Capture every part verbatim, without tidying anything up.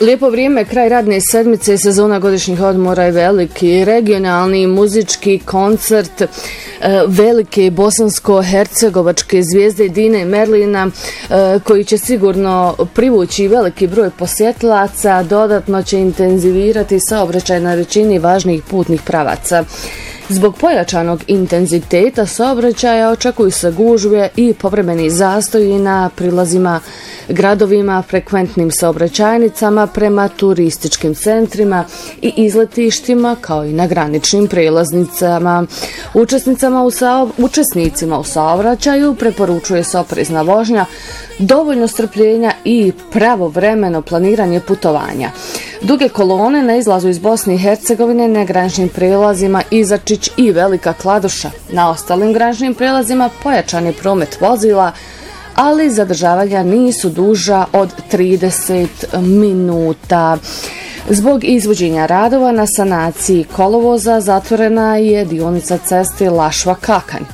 Lijepo vrijeme, kraj radne sedmice, sezona godišnjih odmora i veliki regionalni muzički koncert velike bosansko-hercegovačke zvijezde Dine Merlina, koji će sigurno privući veliki broj posjetilaca, dodatno će intenzivirati saobraćaj na većini važnih putnih pravaca. Zbog pojačanog intenziteta saobraćaja očekuju se gužve i povremeni zastoji na prilazima gradovima, frekventnim saobraćajnicama prema turističkim centrima i izletištima, kao i na graničnim prelaznicama. Učesnicama u sao... Učesnicima u saobraćaju preporučuje se oprezna vožnja, dovoljno strpljenja i pravovremeno planiranje putovanja. Duge kolone na izlazu iz Bosne i Hercegovine na graničnim prelazima Izačić i Velika Kladuša. Na ostalim graničnim prelazima pojačan je promet vozila, ali zadržavanja nisu duža od trideset minuta. Zbog izvođenja radova na sanaciji kolovoza zatvorena je dionica ceste Lašva-Kakanj,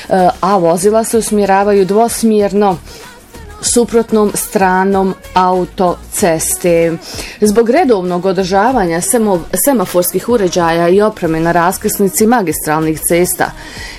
a vozila se usmjeravaju dvosmjerno suprotnom stranom autoceste. Zbog redovnog održavanja semaforskih uređaja i opreme na raskrsnici magistralnih cesta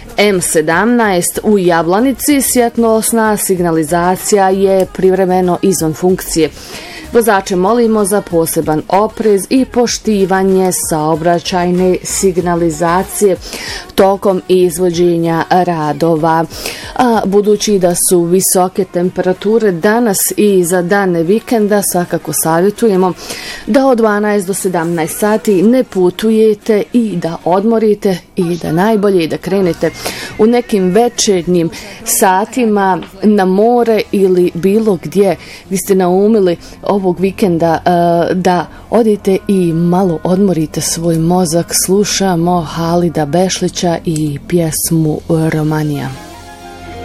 M sedamnaest u Jablanici svjetlosna signalizacija je privremeno izvan funkcije. Vozače molimo za poseban oprez i poštivanje saobraćajne signalizacije tokom izvođenja radova. A budući da su visoke temperature danas i za dane vikenda, svakako savjetujemo da od dvanaest do sedamnaest sati ne putujete i da odmorite i da najbolje da krenete u nekim večernjim satima na more ili bilo gdje gdje ste naumili ovog vikenda da odite i malo odmorite svoj mozak. Slušamo Halida Bešlića i pjesmu Romanija.